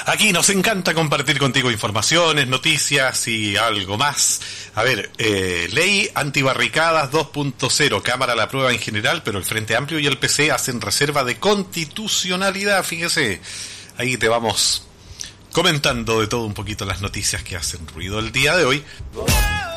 Aquí nos encanta compartir contigo informaciones, noticias y algo más. A ver, ley antibarricadas 2.0, Cámara la aprueba en general, pero el Frente Amplio y el PC hacen reserva de constitucionalidad, fíjese. Ahí te vamos comentando de todo un poquito las noticias que hacen ruido el día de hoy.